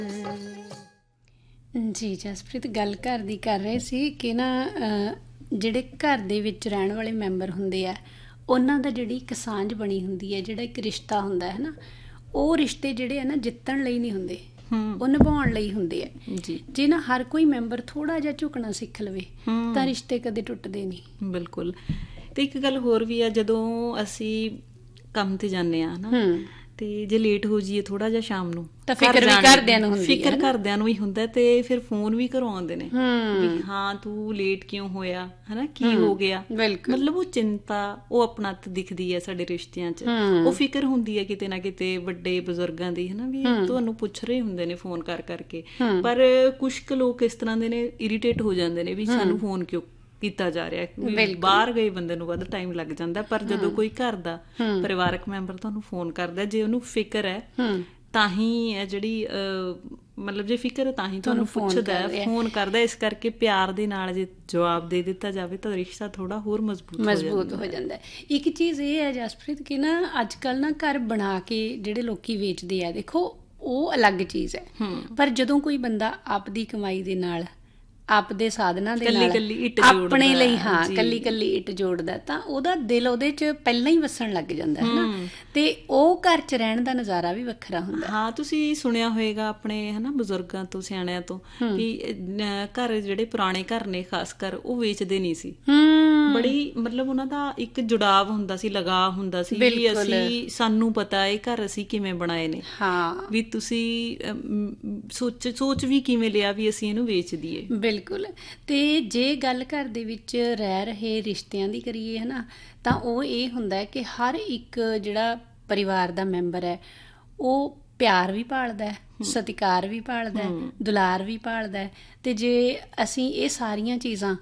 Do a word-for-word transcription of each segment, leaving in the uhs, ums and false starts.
ਜੀ ਜਸਪ੍ਰੀਤ, ਗੱਲ ਘਰ ਦੀ ਕਰ ਰਹੇ ਸੀ ਕਿ ਨਾ ਜਿਹੜੇ ਘਰ ਦੇ ਵਿੱਚ ਰਹਿਣ ਵਾਲੇ ਮੈਂਬਰ ਹੁੰਦੇ ਆ, ਉਹਨਾਂ ਦਾ ਜਿਹੜੀ ਇੱਕ ਸਾਂਝ ਬਣੀ ਹੁੰਦੀ ਹੈ, ਜਿਹੜਾ ਇੱਕ ਰਿਸ਼ਤਾ ਹੁੰਦਾ ਹੈ ਨਾ, ਉਹ ਰਿਸ਼ਤੇ ਜਿਹੜੇ ਆ ਨਾ ਜਿੱਤਣ ਲਈ ਨਹੀਂ ਹੁੰਦੇ, ਉਹ ਨਿਭਾਉਣ ਲਈ ਹੁੰਦੇ ਆ ਜੀ। ਜੇ ਨਾ ਹਰ ਕੋਈ ਮੈਂਬਰ ਥੋੜਾ ਜਿਹਾ ਝੁਕਣਾ ਸਿੱਖ ਲਵੇ ਤਾਂ ਰਿਸ਼ਤੇ ਕਦੇ ਟੁੱਟਦੇ ਨਹੀਂ। ਬਿਲਕੁਲ। ਤੇ ਇੱਕ ਗੱਲ ਹੋਰ ਵੀ ਆ, ਜਦੋਂ ਅਸੀਂ ਕੰਮ ਤੇ ਜਾਂਦੇ ਆ ਨਾ, ਤੇ ਜੇ ਲੇਟ ਹੋ ਜਾਈਏ ਥੋੜਾ ਜਿਹਾ ਸ਼ਾਮ ਨੂੰ ਤਾਂ ਫਿਕਰ ਵੀ ਘਰਦਿਆਂ ਨੂੰ ਹੁੰਦੀ ਹੈ, ਫਿਕਰ ਘਰਦਿਆਂ ਨੂੰ ਵੀ ਹੁੰਦਾ, ਤੇ ਫਿਰ ਫੋਨ ਵੀ ਘਰੋਂ ਆਉਂਦੇ ਨੇ ਵੀ ਹਾਂ ਤੂੰ ਲੇਟ ਕਿਉਂ ਹੋਇਆ, ਹਨਾ ਕੀ ਹੋ ਗਿਆ। ਮਤਲਬ ਉਹ ਚਿੰਤਾ, ਉਹ ਆਪਣਤ ਦਿਖਦੀ ਹੈ ਸਾਡੇ ਰਿਸ਼ਤਿਆਂ 'ਚ, ਉਹ ਫਿਕਰ ਹੁੰਦੀ ਹੈ ਕਿਤੇ ਨਾ ਕਿਤੇ ਵੱਡੇ ਬਜ਼ੁਰਗਾਂ ਦੀ, ਹਨਾ ਵੀ ਤੁਹਾਨੂੰ ਪੁੱਛ ਰਹੇ ਹੁੰਦੇ ਨੇ ਫੋਨ ਕਰ ਕਰਕੇ। ਪਰ ਕੁਛ ਕੁ ਲੋਕ ਇਸ ਤਰ੍ਹਾਂ ਦੇ ਨੇ, ਇਰੀਟੇਟ ਹੋ ਜਾਂਦੇ ਨੇ ਵੀ ਸਾਨੂੰ ਫੋਨ ਕਿਉਂ ਕੀਤਾ ਜਾ ਰਿਹਾ। ਬਾਹਰ ਗਏ ਬੰਦੇ ਨੂੰ ਵੱਧ ਟਾਈਮ ਲੱਗ ਜਾਂਦਾ, ਪਰ ਜਦੋਂ ਕੋਈ ਘਰ ਦਾ ਪਰਿਵਾਰਕ ਮੈਂਬਰ ਤੁਹਾਨੂੰ ਫੋਨ ਕਰਦਾ, ਜੇ ਉਹਨੂੰ ਫਿਕਰ ਹੈ ਤਾਂ ਹੀ ਹੈ ਜਿਹੜੀ ਮਤਲਬ ਜੇ ਫਿਕਰ ਹੈ ਤਾਂ ਹੀ ਤੁਹਾਨੂੰ ਪੁੱਛਦਾ, ਫੋਨ ਕਰਦਾ। ਇਸ ਕਰਕੇ ਪਿਆਰ ਦੇ ਨਾਲ ਜੇ ਜਵਾਬ ਦੇ ਦਿੱਤਾ ਜਾਵੇ ਤਾਂ ਰਿਸ਼ਤਾ ਥੋੜਾ ਹੋਰ ਮਜ਼ਬੂਤ ਮਜ਼ਬੂਤ ਹੋ ਜਾਂਦਾ। ਇੱਕ ਚੀਜ਼ ਇਹ ਹੈ ਜਸਪ੍ਰੀਤ ਕਿ ਨਾ ਅੱਜ ਕੱਲ੍ਹ ਨਾ ਘਰ ਬਣਾ ਕੇ ਜਿਹੜੇ ਲੋਕੀ ਵੇਚਦੇ ਆ, ਦੇਖੋ ਉਹ ਅਲੱਗ ਚੀਜ਼ ਹੈ, ਪਰ ਜਦੋਂ ਕੋਈ ਬੰਦਾ ਆਪਦੀ ਕਮਾਈ ਦੇ ਨਾਲ, ਆਪਦੇ ਸਾਧਨਾਂ ਦੇ ਨਾਲ ਆਪਣੇ ਲਈ, ਹਾਂ ਕੱਲੀ ਕੱਲੀ ਇੱਟ ਜੋੜਦਾ, ਤਾਂ ਉਹਦਾ ਦਿਲ ਉਹਦੇ 'ਚ ਪਹਿਲਾਂ ਹੀ ਵਸਣ ਲੱਗ ਜਾਂਦਾ ਹੈ ਨਾ, ਤੇ ਉਹ ਘਰ 'ਚ ਰਹਿਣ ਦਾ ਨਜ਼ਾਰਾ ਵੀ ਵੱਖਰਾ ਹੁੰਦਾ। ਹਾਂ, ਤੁਸੀਂ ਸੁਣਿਆ ਹੋਏਗਾ ਆਪਣੇ ਹਨਾ ਬਜ਼ੁਰਗਾਂ ਤੋਂ, ਸਿਆਣਿਆਂ ਤੋਂ, ਵੀ ਘਰ ਜਿਹੜੇ ਪੁਰਾਣੇ ਘਰ ਨੇ ਖਾਸ ਕਰ, ਉਹ ਵੇਚਦੇ ਨਹੀਂ ਸੀ। ਬੜੀ ਮਤਲਬ ਉਹਨਾਂ ਦਾ ਇੱਕ ਜੁੜਾਵ ਹੁੰਦਾ ਸੀ, ਲਗਾਅ ਹੁੰਦਾ ਸੀ ਵੀ ਅਸੀਂ, ਸਾਨੂੰ ਪਤਾ ਇਹ ਘਰ ਅਸੀਂ ਕਿਵੇਂ ਬਣਾਏ ਨੇ, ਵੀ ਤੁਸੀਂ ਸੋਚ ਸੋਚ ਵੀ ਕਿਵੇਂ ਲਿਆ ਵੀ ਅਸੀਂ ਇਹਨੂੰ ਵੇਚ ਦਈਏ। ਬਿਲਕੁਲ। ਤੇ ਜੇ ਗੱਲ ਘਰ ਦੇ ਵਿੱਚ ਰਹਿ ਰਹੇ ਰਿਸ਼ਤਿਆਂ ਦੀ ਕਰੀਏ ਹੈ ਨਾ, ਤਾਂ ਉਹ ਇਹ ਹੁੰਦਾ ਕਿ ਹਰ ਇੱਕ ਜਿਹੜਾ ਪਰਿਵਾਰ ਦਾ ਮੈਂਬਰ ਹੈ ਉਹ ਪਿਆਰ ਵੀ ਭਾਲਦਾ ਹੈ, ਸਤਿਕਾਰ ਵੀ ਭਾਲਦਾ, ਦੁਲਾਰ ਵੀ ਭਾਲਦਾ। ਤੇ ਜੇ ਅਸੀਂ ਇਹ ਸਾਰੀਆਂ ਚੀਜ਼ਾਂ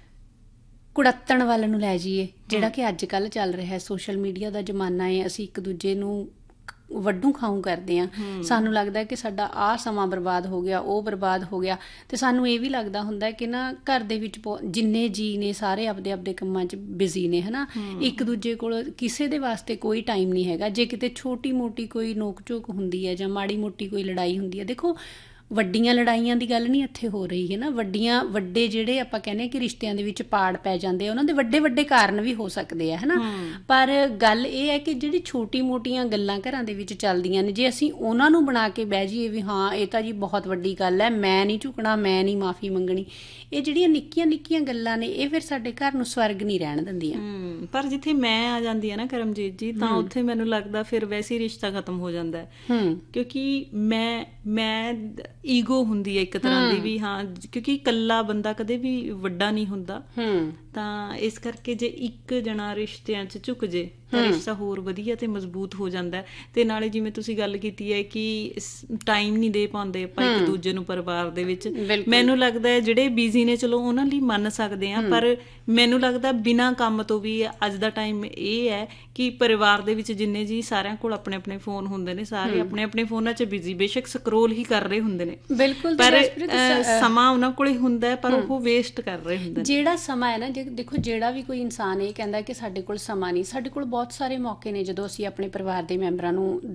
ਕੁੜੱਤਣ ਵੱਲ ਨੂੰ ਲੈ ਜਾਈਏ, ਜਿਹੜਾ ਕਿ ਅੱਜ ਕੱਲ੍ਹ ਚੱਲ ਰਿਹਾ, ਸੋਸ਼ਲ ਮੀਡੀਆ ਦਾ ਜ਼ਮਾਨਾ ਹੈ, ਅਸੀਂ ਇੱਕ ਦੂਜੇ ਨੂੰ ਵੱਡੂ ਖਾਊ ਕਰਦੇ ਹਾਂ, ਸਾਨੂੰ ਲੱਗਦਾ ਕਿ ਸਾਡਾ ਆਹ ਸਮਾਂ ਬਰਬਾਦ ਹੋ ਗਿਆ, ਉਹ ਬਰਬਾਦ ਹੋ ਗਿਆ, ਤੇ ਸਾਨੂੰ ਇਹ ਵੀ ਲੱਗਦਾ ਹੁੰਦਾ ਕਿ ਨਾ ਘਰ ਦੇ ਵਿੱਚ ਜਿੰਨੇ ਜੀਅ ਨੇ ਸਾਰੇ ਆਪਦੇ ਆਪਦੇ ਕੰਮਾਂ 'ਚ ਬਿਜ਼ੀ ਨੇ, ਹਨਾ, ਇੱਕ ਦੂਜੇ ਕੋਲ ਕਿਸੇ ਦੇ ਵਾਸਤੇ ਕੋਈ ਟਾਈਮ ਨਹੀਂ ਹੈਗਾ। ਜੇ ਕਿਤੇ ਛੋਟੀ ਮੋਟੀ ਕੋਈ ਨੋਕ ਝੋਕ ਹੁੰਦੀ ਹੈ ਜਾਂ ਮਾੜੀ ਮੋਟੀ ਕੋਈ ਲੜਾਈ ਹੁੰਦੀ ਹੈ, ਦੇਖੋ ਵੱਡੀਆਂ ਲੜਾਈਆਂ ਦੀ ਗੱਲ ਨਹੀਂ ਇੱਥੇ ਹੋ ਰਹੀ ਹੈ ਨਾ, ਵੱਡੀਆਂ ਵੱਡੇ ਜਿਹੜੇ ਆਪਾਂ ਕਹਿੰਦੇ ਕਿ ਰਿਸ਼ਤਿਆਂ ਦੇ ਵਿੱਚ ਪਾੜ ਪੈ ਜਾਂਦੇ ਆ, ਉਹਨਾਂ ਦੇ ਵੱਡੇ ਵੱਡੇ ਕਾਰਨ ਵੀ ਹੋ ਸਕਦੇ ਆ, ਹਨਾ। ਪਰ ਗੱਲ ਇਹ ਹੈ ਕਿ ਜਿਹੜੀ ਛੋਟੀ ਮੋਟੀਆਂ ਗੱਲਾਂ ਘਰਾਂ ਦੇ ਵਿੱਚ ਚੱਲਦੀਆਂ ਨੇ, ਜੇ ਅਸੀਂ ਉਹਨਾਂ ਨੂੰ ਬਣਾ ਕੇ ਬਹਿ ਜਾਈਏ ਵੀ ਹਾਂ ਇਹ ਤਾਂ ਜੀ ਬਹੁਤ ਵੱਡੀ ਗੱਲ ਹੈ, ਮੈਂ ਨਹੀਂ ਝੁਕਣਾ, ਮੈਂ ਨਹੀਂ ਮਾਫ਼ੀ ਮੰਗਣੀ, ਇਹ ਜਿਹੜੀਆਂ ਨਿੱਕੀਆਂ ਨਿੱਕੀਆਂ ਗੱਲਾਂ ਨੇ, ਇਹ ਫਿਰ ਸਾਡੇ ਘਰ ਨੂੰ ਸਵਰਗ ਨਹੀਂ ਰਹਿਣ ਦਿੰਦੀਆਂ। ਪਰ ਜਿੱਥੇ ਮੈਂ ਆ ਜਾਂਦੀ ਹੈ ਨਾ ਕਰਮਜੀਤ ਜੀ, ਤਾਂ ਉੱਥੇ ਮੈਨੂੰ ਲੱਗਦਾ ਫਿਰ ਵੈਸੇ ਹੀ ਰਿਸ਼ਤਾ ਖਤਮ ਹੋ ਜਾਂਦਾ ਹੈ, ਕਿਉਂਕਿ ਮੈਂ ਮੈਂ ਈਗੋ ਹੁੰਦੀ ਹੈ ਇੱਕ ਤਰ੍ਹਾਂ ਦੀ ਵੀ, ਹਾਂ, ਕਿਉਂਕਿ ਇਕੱਲਾ ਬੰਦਾ ਕਦੇ ਵੀ ਵੱਡਾ ਨਹੀਂ ਹੁੰਦਾ, ਤਾਂ ਇਸ ਕਰਕੇ ਜੇ ਇੱਕ ਜਣਾ ਰਿਸ਼ਤਿਆਂ 'ਚ ਝੁਕ ਜੇ ਤਾਂ ਰਿਸ਼ਤਾ ਹੋਰ ਵਧੀਆ ਤੇ ਮਜ਼ਬੂਤ ਹੋ ਜਾਂਦਾ। ਤੇ ਨਾਲੇ ਜਿਵੇਂ ਤੁਸੀਂ ਗੱਲ ਕੀਤੀ ਹੈ ਕਿ ਟਾਈਮ ਨਹੀਂ ਦੇ ਪਾਉਂਦੇ ਆਪਾਂ ਇੱਕ ਦੂਜੇ ਨੂੰ ਪਰਿਵਾਰ ਦੇ ਵਿੱਚ, ਮੈਨੂੰ ਲੱਗਦਾ ਹੈ ਜਿਹੜੇ ਬਿਜ਼ੀ ਨੇ ਚਲੋ ਉਹਨਾਂ ਲਈ ਮੰਨ ਸਕਦੇ ਹਾਂ, ਪਰ ਮੈਨੂੰ ਲੱਗਦਾ ਬਿਨਾਂ ਕੰਮ ਤੋਂ ਵੀ ਅੱਜ ਦਾ ਟਾਈਮ ਇਹ ਹੈ ਕਿ ਪਰਿਵਾਰ ਦੇ ਵਿੱਚ ਜਿੰਨੇ ਜੀ ਸਾਰਿਆਂ ਕੋਲ ਆਪਣੇ ਆਪਣੇ ਫੋਨ ਹੁੰਦੇ ਨੇ, ਸਾਰੇ ਆਪਣੇ ਆਪਣੇ ਫੋਨਾਂ 'ਚ ਬਿਜ਼ੀ, ਬੇਸ਼ੱਕ ਸਕਰੋਲ ਹੀ ਕਰ ਰਹੇ ਹੁੰਦੇ ਨੇ, ਪਰ ਸਮਾਂ ਉਹਨਾਂ ਕੋਲ ਹੁੰਦਾ ਪਰ ਉਹ ਵੇਸਟ ਕਰ ਰਹੇ ਹੁੰਦੇ ਨੇ। ਜਿਹੜਾ ਸਮਾਂ ਹੈ ਨਾ, ਦੇਖੋ ਜਿਹੜਾ ਵੀ ਕੋਈ ਇਨਸਾਨ ਇਹ ਕਹਿੰਦਾ ਕਿ ਸਾਡੇ ਕੋਲ ਸਮਾਂ ਨਹੀਂ, ਸਾਡੇ ਕੋਲ ਬਹੁਤ ਸਾਰੇ ਮੌਕੇ ਨੇ ਜਦੋਂ ਅਸੀਂ ਆਪਣੇ ਪਰਿਵਾਰ ਦੇ ਮੈਂਬਰਾਂ ਨੂੰ